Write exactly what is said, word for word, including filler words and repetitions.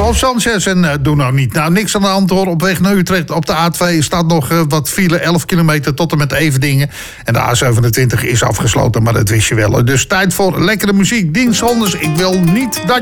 Rolf Sanchez en uh, doe nou niet. Nou, niks aan de hand hoor. Op weg naar Utrecht op de A twee staat nog uh, wat file. elf kilometer tot en met Everdingen. En de A zevenentwintig is afgesloten, maar dat wist je wel. Dus tijd voor lekkere muziek. Dien Sonders, ik wil niet dat